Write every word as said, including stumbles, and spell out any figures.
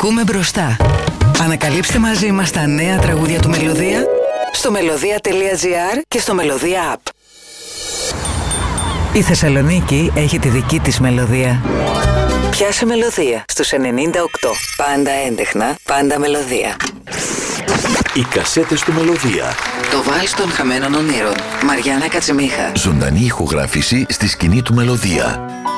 Ακούμε μπροστά. Ανακαλύψτε μαζί μας τα νέα τραγούδια του Μελωδία στο μελωδία τελεία τζι άρ και στο Μελωδία App. Η Θεσσαλονίκη έχει τη δική της μελωδία. Πιάσε μελωδία στους ενενήντα οκτώ. Πάντα έντεχνα, πάντα μελωδία. Οι κασέτες του Μελωδία. Το βάλς των χαμένων ονείρων. Μαριάννα Κατσιμίχα. Ζωντανή ηχογράφηση στη σκηνή του Μελωδία.